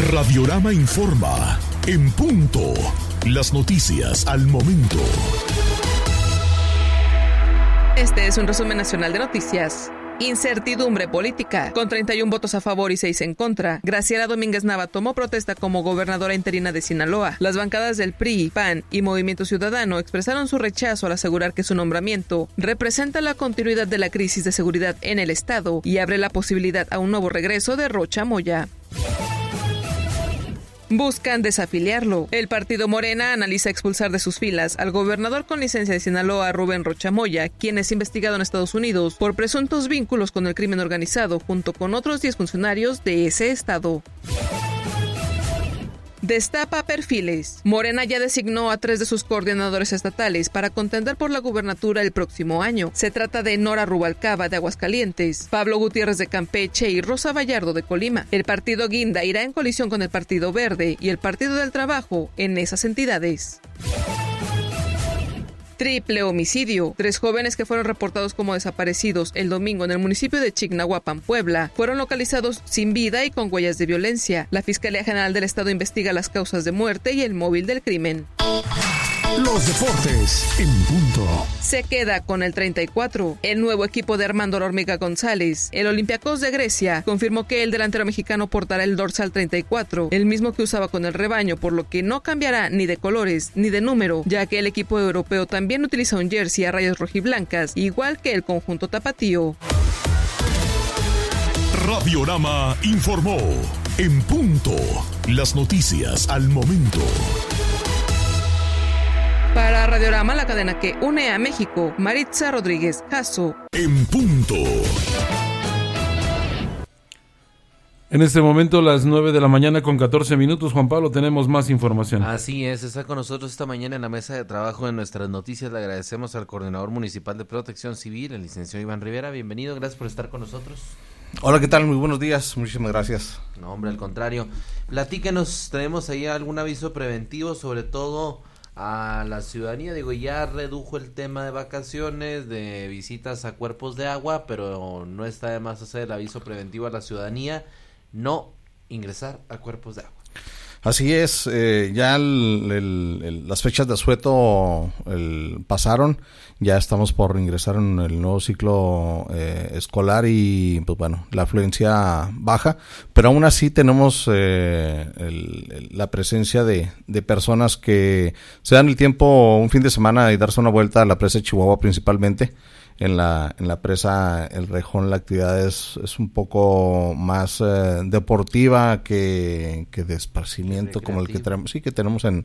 Radiorama informa, en punto, las noticias al momento. Este es un resumen nacional de noticias. Incertidumbre política. Con 31 votos a favor y 6 en contra, Graciela Domínguez Nava tomó protesta como gobernadora interina de Sinaloa. Las bancadas del PRI, PAN y Movimiento Ciudadano expresaron su rechazo al asegurar que su nombramiento representa la continuidad de la crisis de seguridad en el estado y abre la posibilidad a un nuevo regreso de Rocha Moya. Buscan desafiliarlo. El partido Morena analiza expulsar de sus filas al gobernador con licencia de Sinaloa, Rubén Rocha Moya, quien es investigado en Estados Unidos por presuntos vínculos con el crimen organizado, junto con otros 10 funcionarios de ese estado. Destapa perfiles. Morena ya designó a 3 de sus coordinadores estatales para contender por la gubernatura el próximo año. Se trata de Nora Rubalcaba de Aguascalientes, Pablo Gutiérrez de Campeche y Rosa Vallardo de Colima. El partido Guinda irá en colisión con el Partido Verde y el Partido del Trabajo en esas entidades. Triple homicidio. 3 jóvenes que fueron reportados como desaparecidos el domingo en el municipio de Chignahuapan, Puebla, fueron localizados sin vida y con huellas de violencia. La Fiscalía General del Estado investiga las causas de muerte y el móvil del crimen. Los deportes en punto. Se queda con el 34. El nuevo equipo de Armando La Hormiga González, el Olympiacos de Grecia, confirmó que el delantero mexicano portará el dorsal 34, el mismo que usaba con el rebaño, por lo que no cambiará ni de colores ni de número, ya que el equipo europeo también utiliza un jersey a rayas rojiblancas, igual que el conjunto tapatío. Radiorama informó, en punto, las noticias al momento. Para Radiorama, la cadena que une a México, Maritza Rodríguez Jasso. En punto. En este momento, las 9 de la mañana con 14 minutos, Juan Pablo, tenemos más información. Así es, está con nosotros esta mañana en la mesa de trabajo de nuestras noticias. Le agradecemos al coordinador municipal de Protección Civil, el licenciado Iván Rivera. Bienvenido, gracias por estar con nosotros. Hola, ¿qué tal? Muy buenos días, muchísimas gracias. No, hombre, al contrario. Platíquenos, tenemos ahí algún aviso preventivo, sobre todo a la ciudadanía. Digo, ya redujo el tema de vacaciones, de visitas a cuerpos de agua, pero no está de más hacer el aviso preventivo a la ciudadanía, no ingresar a cuerpos de agua. Así es, ya las fechas de asueto pasaron, ya estamos por ingresar en el nuevo ciclo escolar y pues bueno, la afluencia baja, pero aún así tenemos la presencia de personas que se dan el tiempo un fin de semana y darse una vuelta a la presa de Chihuahua principalmente. En la presa El Rejón la actividad es un poco más deportiva que de esparcimiento, como el que tenemos en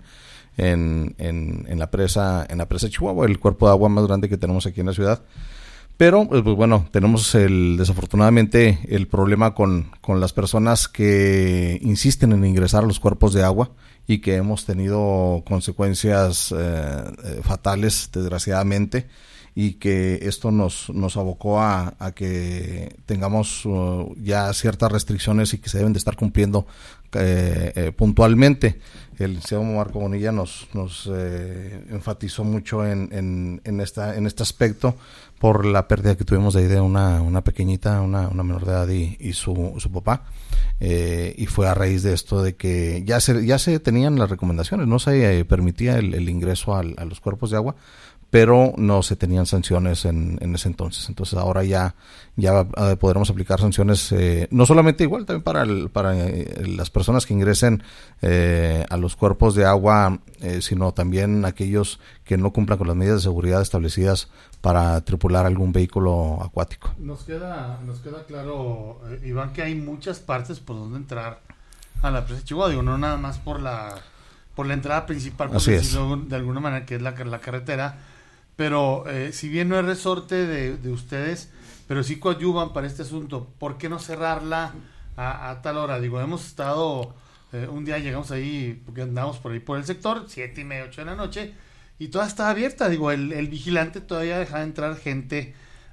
la presa Chihuahua, el cuerpo de agua más grande que tenemos aquí en la ciudad. Pero pues bueno, tenemos desafortunadamente el problema con las personas que insisten en ingresar a los cuerpos de agua y que hemos tenido consecuencias fatales, desgraciadamente, y que esto nos abocó a que tengamos ya ciertas restricciones y que se deben de estar cumpliendo puntualmente. El licenciado Marco Bonilla nos enfatizó mucho en este aspecto por la pérdida que tuvimos de ahí de una pequeñita, una menor de edad y su papá, y fue a raíz de esto de que ya se tenían las recomendaciones, no se permitía el ingreso a los cuerpos de agua, pero no se tenían sanciones en ese entonces. Entonces ahora ya podremos aplicar sanciones, no solamente igual, también para las personas que ingresen a los cuerpos de agua, sino también aquellos que no cumplan con las medidas de seguridad establecidas para tripular algún vehículo acuático. Nos queda claro, Iván, que hay muchas partes por donde entrar a la presa de Chihuahua. Digo, no nada más por la entrada principal, por decirlo de alguna manera, que es la carretera. Pero si bien no es resorte de ustedes, pero sí coadyuvan para este asunto, ¿por qué no cerrarla a tal hora? Digo, hemos estado, un día llegamos ahí, porque andamos por ahí por el sector, 7:30, 8 de la noche, y toda estaba abierta. Digo, el vigilante todavía dejaba entrar gente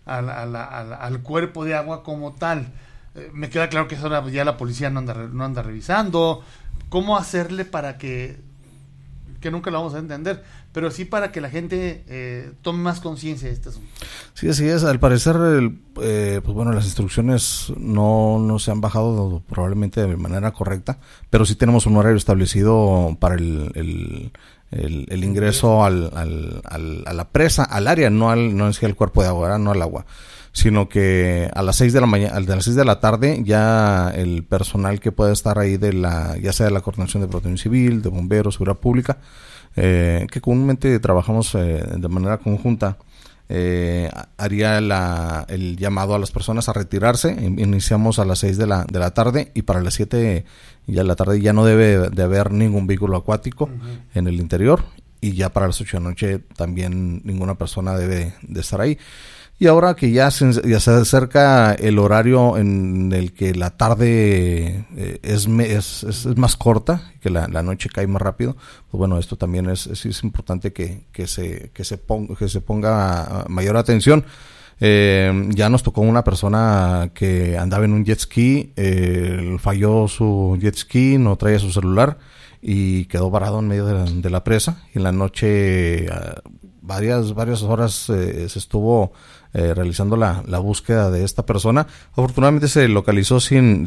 al cuerpo de agua como tal. Me queda claro que ahora ya la policía no anda revisando. ¿Cómo hacerle para que nunca lo vamos a entender, pero sí para que la gente tome más conciencia de este asunto. Sí, así es. Al parecer, pues bueno, las instrucciones no se han bajado probablemente de manera correcta, pero sí tenemos un horario establecido para el ingreso a la presa, al área, no es que al cuerpo de agua, no al agua, sino que a las 6 de la mañana, a las 6 de la tarde, ya el personal que puede estar ahí ya sea de la Coordinación de Protección Civil, de Bomberos, Seguridad Pública, que comúnmente trabajamos de manera conjunta, haría el llamado a las personas a retirarse. Iniciamos a las 6 de la tarde y para las 7 ya de la tarde ya no debe de haber ningún vehículo acuático en el interior, y ya para las 8 de la noche también ninguna persona debe de estar ahí. Y ahora que ya se acerca el horario en el que la tarde es más corta, que la noche cae más rápido, pues bueno, esto también es importante que se ponga mayor atención. Ya nos tocó una persona que andaba en un jet ski, falló su jet ski, no traía su celular y quedó varado en medio de la presa. Y en la noche varias horas se estuvo realizando la búsqueda de esta persona. Afortunadamente se localizó sin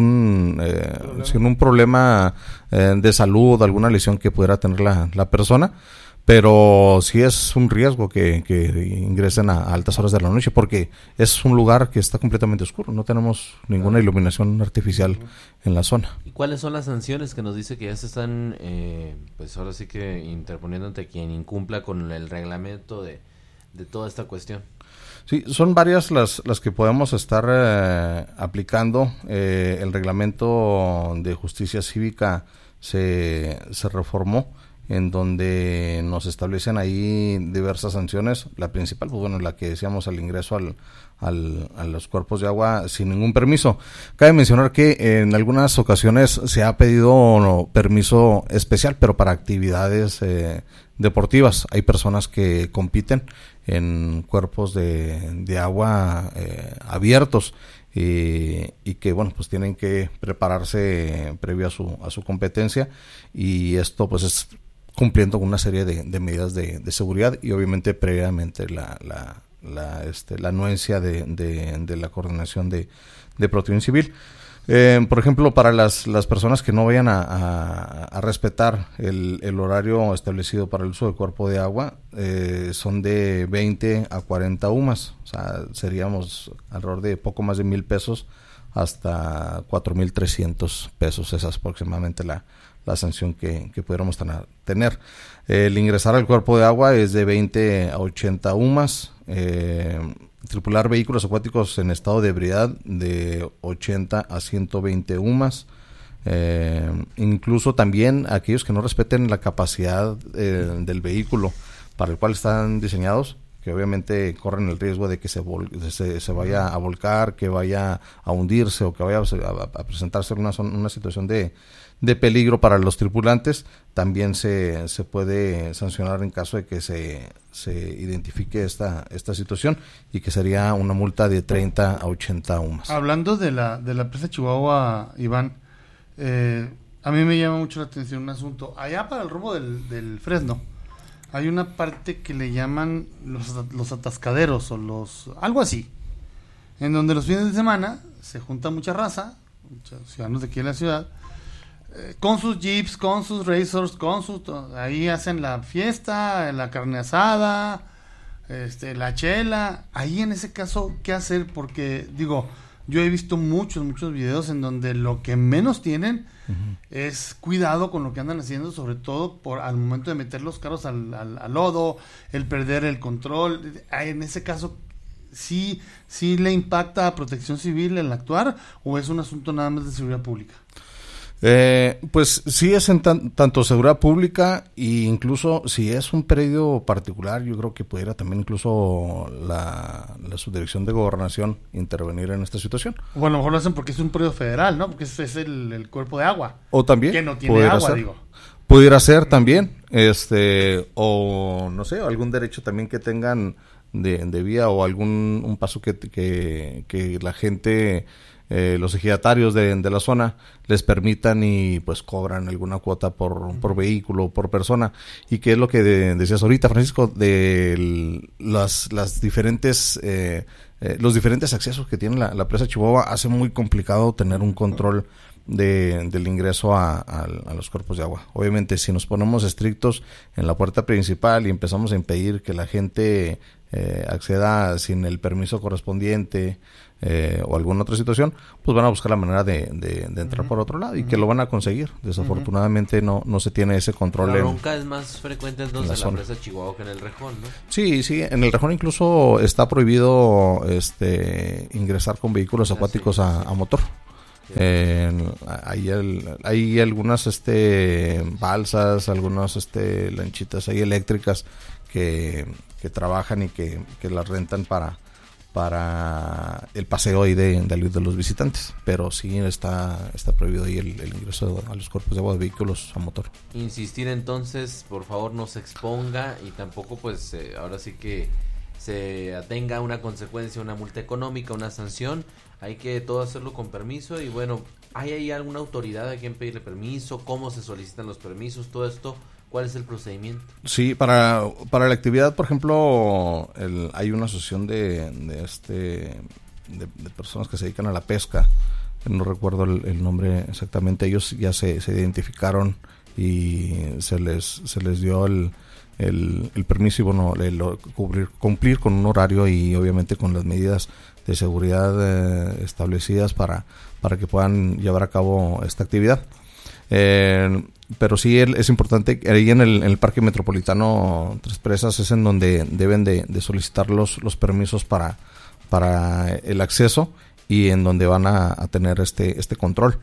un problema de salud, alguna lesión que pudiera tener la persona, pero sí es un riesgo que ingresen a altas horas de la noche, porque es un lugar que está completamente oscuro, no tenemos ninguna iluminación artificial en la zona. ¿Y cuáles son las sanciones que nos dice que ya se están, pues ahora sí que interponiendo ante quien incumpla con el reglamento de toda esta cuestión? Sí, son varias las que podemos estar aplicando. El reglamento de justicia cívica se reformó, en donde nos establecen ahí diversas sanciones. La principal, pues bueno, la que decíamos, al ingreso a los cuerpos de agua sin ningún permiso. Cabe mencionar que en algunas ocasiones se ha pedido permiso especial, pero para actividades deportivas. Hay personas que compiten en cuerpos de agua abiertos y que bueno, pues tienen que prepararse previo a su competencia, y esto pues es cumpliendo con una serie de medidas de seguridad, y obviamente previamente la anuencia de la Coordinación de Protección Civil. Por ejemplo, para las personas que no vayan a respetar el horario establecido para el uso del cuerpo de agua, son de 20 a 40 UMAS, o sea, seríamos alrededor de poco más de 1,000 pesos hasta 4,300 pesos, esa es aproximadamente la sanción que pudiéramos tener. El ingresar al cuerpo de agua es de 20 a 80 UMAS, tripular vehículos acuáticos en estado de ebriedad de 80 a 120 UMAS, incluso también aquellos que no respeten la capacidad del vehículo para el cual están diseñados, que obviamente corren el riesgo de que se vaya a volcar, que vaya a hundirse o que vaya a presentarse una situación de peligro para los tripulantes. También se puede sancionar en caso de que se identifique esta situación, y que sería una multa de 30 a 80 UMAS. Hablando de la presa Chihuahua, Iván, a mí me llama mucho la atención un asunto. Allá para el rumbo del Fresno hay una parte que le llaman los atascaderos o algo así, en donde los fines de semana se junta mucha raza, muchos ciudadanos de aquí de la ciudad, con sus jeeps, con sus racers, ahí hacen la fiesta, la carne asada, la chela. Ahí en ese caso, ¿qué hacer? Porque digo, yo he visto muchos videos en donde lo que menos tienen es cuidado con lo que andan haciendo, sobre todo al momento de meter los carros al lodo, el perder el control. En ese caso, ¿sí le impacta a Protección Civil el actuar, o es un asunto nada más de seguridad pública? Pues sí es en tanto seguridad pública, e incluso si es un predio particular, yo creo que pudiera también incluso la subdirección de gobernación intervenir en esta situación. Bueno, a lo mejor lo hacen porque es un predio federal, ¿no? Porque es el cuerpo de agua. O también que no tiene agua, digo. Pudiera ser también, o no sé, algún derecho también que tengan de vía, o un paso que la gente los ejidatarios de la zona les permitan y pues cobran alguna cuota por vehículo, por persona. Y que es lo que decías ahorita, Francisco, de las diferentes los diferentes accesos que tiene la presa Chihuahua hace muy complicado tener un control del ingreso a los cuerpos de agua. Obviamente, si nos ponemos estrictos en la puerta principal y empezamos a impedir que la gente acceda sin el permiso correspondiente o alguna otra situación, pues van a buscar la manera de entrar por otro lado, y que lo van a conseguir. Desafortunadamente no se tiene ese control. La bronca es más frecuente entonces en la presa Chihuahua que en el Rejón, ¿no? Sí, en el Rejón incluso está prohibido ingresar con vehículos acuáticos a motor. Hay algunas balsas, algunas lanchitas ahí eléctricas que trabajan y que las rentan para el paseo ahí de los visitantes, pero sí está prohibido ahí el ingreso a los cuerpos de agua de vehículos a motor. Insistir entonces, por favor, no se exponga y tampoco pues ahora sí que se atenga a una consecuencia, una multa económica, una sanción. Hay que todo hacerlo con permiso. Y bueno, ¿hay ahí alguna autoridad a quien pedirle permiso? ¿Cómo se solicitan los permisos? Todo esto, ¿cuál es el procedimiento? Sí, para la actividad, por ejemplo, hay una asociación de personas que se dedican a la pesca. No recuerdo el nombre exactamente. Ellos ya se identificaron y se les dio el permiso, y bueno, cumplir con un horario y obviamente con las medidas de seguridad establecidas para que puedan llevar a cabo esta actividad. Pero sí es importante, ahí en el Parque Metropolitano Tres Presas es en donde deben de solicitar los permisos para el acceso, y en donde van a tener este control.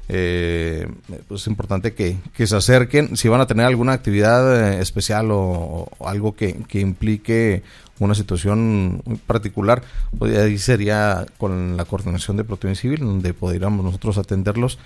Pues es importante que se acerquen. Si van a tener alguna actividad especial o algo que implique una situación muy particular, pues ahí sería con la coordinación de Protección Civil, donde podríamos nosotros atenderlos,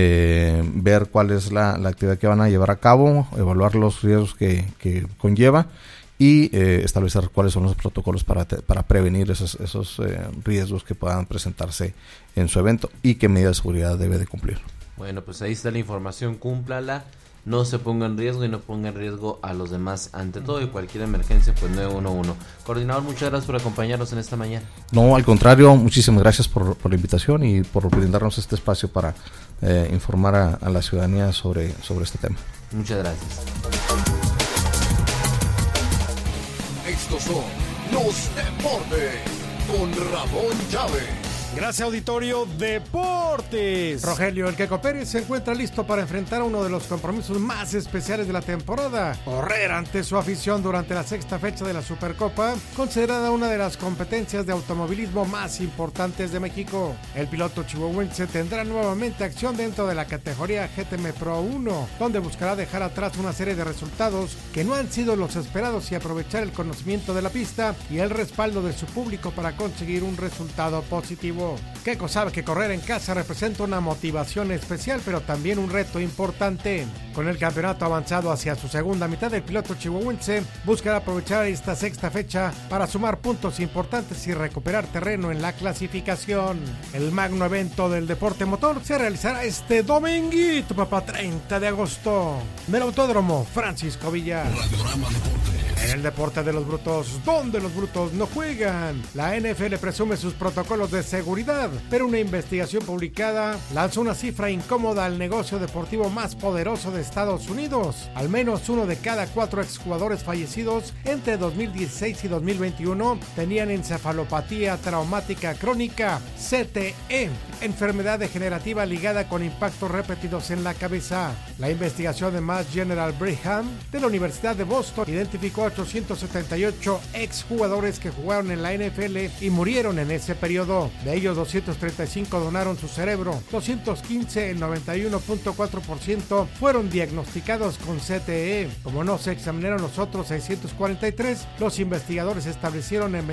ver cuál es la actividad que van a llevar a cabo, evaluar los riesgos que conlleva, y establecer cuáles son los protocolos para prevenir esos riesgos que puedan presentarse en su evento, y qué medidas de seguridad debe de cumplir. Bueno, pues ahí está la información, cúmplala, no se ponga en riesgo y no ponga en riesgo a los demás. Ante todo, y cualquier emergencia, pues 911. Coordinador, muchas gracias por acompañarnos en esta mañana. No, al contrario, muchísimas gracias por la invitación y por brindarnos este espacio para informar a la ciudadanía sobre este tema. Muchas gracias. Estos son los deportes con Ramón Chávez. Gracias, auditorio. Deportes. Rogelio, el Queco Pérez se encuentra listo para enfrentar uno de los compromisos más especiales de la temporada: correr ante su afición durante la sexta fecha de la Supercopa, considerada una de las competencias de automovilismo más importantes de México. El piloto chihuahuense tendrá nuevamente acción dentro de la categoría GTM Pro 1, donde buscará dejar atrás una serie de resultados que no han sido los esperados y aprovechar el conocimiento de la pista y el respaldo de su público para conseguir un resultado positivo. Queco sabe que correr en casa representa una motivación especial, pero también un reto importante. Con el campeonato avanzado hacia su segunda mitad, el piloto chihuahuense buscará aprovechar esta sexta fecha para sumar puntos importantes y recuperar terreno en la clasificación. El magno evento del deporte motor se realizará este dominguito, papá, 30 de agosto, del Autódromo Francisco Villa. En el deporte de los brutos, donde los brutos no juegan, la NFL presume sus protocolos de seguridad, pero una investigación publicada lanzó una cifra incómoda al negocio deportivo más poderoso de Estados Unidos. Al menos uno de cada 4 exjugadores fallecidos entre 2016 y 2021 tenían encefalopatía traumática crónica, CTE, enfermedad degenerativa ligada con impactos repetidos en la cabeza. La investigación de Mass General Brigham de la Universidad de Boston identificó 878 exjugadores que jugaron en la NFL y murieron en ese periodo. De ellos, 235 donaron su cerebro, 215, el 91.4%, fueron diagnosticados con CTE. Como no se examinaron los otros 643, los investigadores establecieron en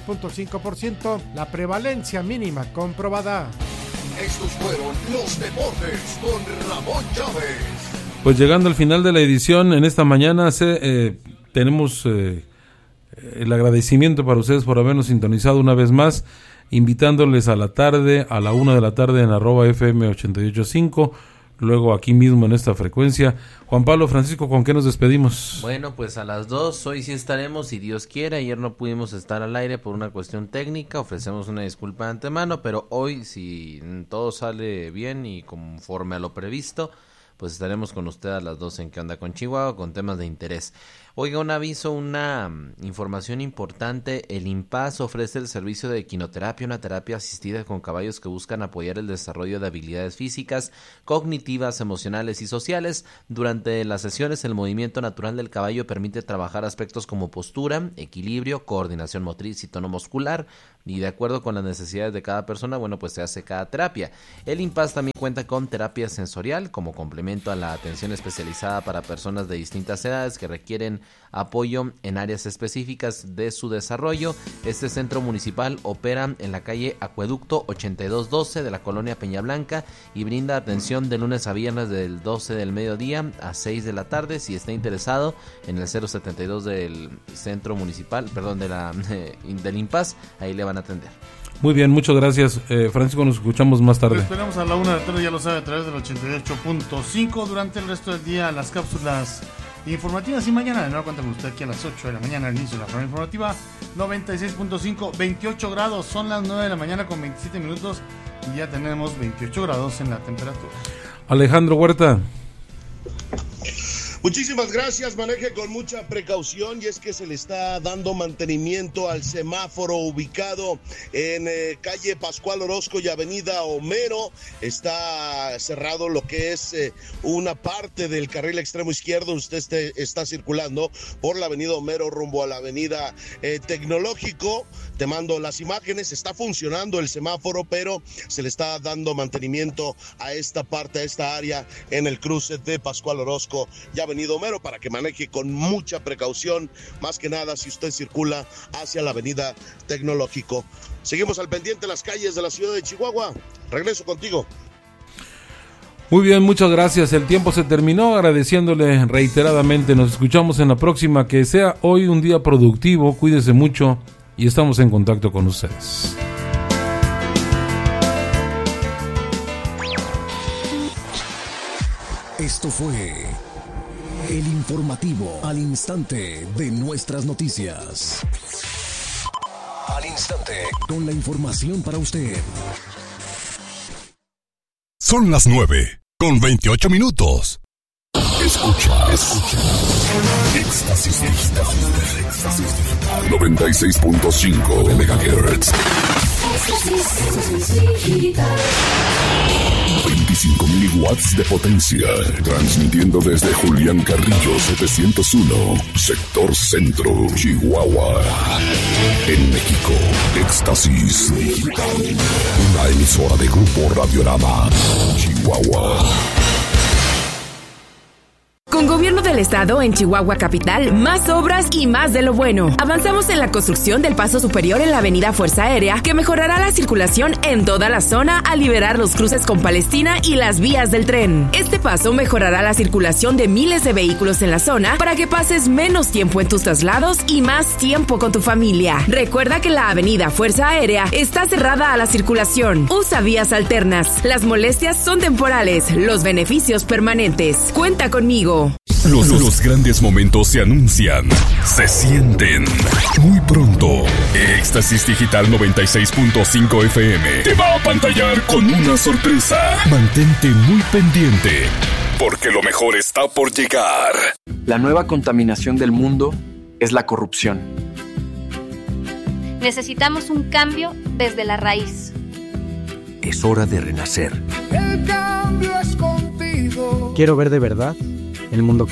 24.5% la prevalencia mínima comprobada. Estos fueron los deportes con Ramón Chávez. Pues llegando al final de la edición, en esta mañana tenemos el agradecimiento para ustedes por habernos sintonizado una vez más. invitándoles a la tarde, a la 1 de la tarde en @FM885, luego aquí mismo en esta frecuencia. Juan Pablo, Francisco, ¿con qué nos despedimos? Bueno, pues a las 2, hoy sí estaremos, si Dios quiere. Ayer no pudimos estar al aire por una cuestión técnica, ofrecemos una disculpa de antemano, pero hoy, si todo sale bien y conforme a lo previsto, pues estaremos con usted a las 2 en ¿Qué onda con Chihuahua? Con temas de interés. Oiga, un aviso, una información importante. El IMPAS ofrece el servicio de equinoterapia, una terapia asistida con caballos que buscan apoyar el desarrollo de habilidades físicas, cognitivas, emocionales y sociales. Durante las sesiones, el movimiento natural del caballo permite trabajar aspectos como postura, equilibrio, coordinación motriz y tono muscular. Y de acuerdo con las necesidades de cada persona, bueno, pues se hace cada terapia. El IMPAS también cuenta con terapia sensorial como complemento a la atención especializada para personas de distintas edades que requieren apoyo en áreas específicas de su desarrollo. Este centro municipal opera en la calle Acueducto 8212 de la colonia Peña Blanca y brinda atención de lunes a viernes del 12 del mediodía a 6 de la tarde. Si está interesado, en el 072 del centro municipal, perdón, del IMPAS, ahí le van a atender. Muy bien, muchas gracias. Francisco, nos escuchamos más tarde. Pues esperamos a la 1 de la tarde, ya lo sabe, a través del 88.5. Durante el resto del día, las cápsulas informativas, y mañana de nuevo cuenta con usted aquí a las 8 de la mañana, al inicio de la jornada informativa. 96.5, 28 grados, son las 9 de la mañana con 27 minutos y ya tenemos 28 grados en la temperatura. Alejandro Huerta. Muchísimas gracias, maneje con mucha precaución, y es que se le está dando mantenimiento al semáforo ubicado en calle Pascual Orozco y avenida Homero. Está cerrado lo que es una parte del carril extremo izquierdo. Usted está circulando por la avenida Homero rumbo a la avenida Tecnológico. Te mando las imágenes, está funcionando el semáforo, pero se le está dando mantenimiento a esta parte, a esta área en el cruce de Pascual Orozco y avenida Homero, para que maneje con mucha precaución, más que nada si usted circula hacia la avenida Tecnológico. Seguimos al pendiente de las calles de la ciudad de Chihuahua. Regreso contigo. Muy bien, muchas gracias. El tiempo se terminó, agradeciéndole reiteradamente. Nos escuchamos en la próxima. Que sea hoy un día productivo, cuídese mucho y estamos en contacto con ustedes. Esto fue el informativo al instante de nuestras noticias. Al instante, con la información para usted. Son las 9 con 28 minutos. Escucha. Éxtasis Digital. 96.5 de MHz. 25.000 watts de potencia, transmitiendo desde Julián Carrillo 701, sector centro, Chihuahua. En México, Éxtasis Digital, una emisora de Grupo Radiorama, Chihuahua. Con Gobierno del Estado en Chihuahua Capital, más obras y más de lo bueno. Avanzamos en la construcción del paso superior en la avenida Fuerza Aérea, que mejorará la circulación en toda la zona al liberar los cruces con Palestina y las vías del tren. Este paso mejorará la circulación de miles de vehículos en la zona para que pases menos tiempo en tus traslados y más tiempo con tu familia. Recuerda que la avenida Fuerza Aérea está cerrada a la circulación. Usa vías alternas. Las molestias son temporales, los beneficios permanentes. Cuenta conmigo. Los grandes momentos se anuncian, se sienten muy pronto. Éxtasis Digital 96.5 FM te va a apantallar con una sorpresa. Mantente muy pendiente, porque lo mejor está por llegar. La nueva contaminación del mundo es la corrupción. Necesitamos un cambio desde la raíz. Es hora de renacer. El cambio es contigo. Quiero ver de verdad el mundo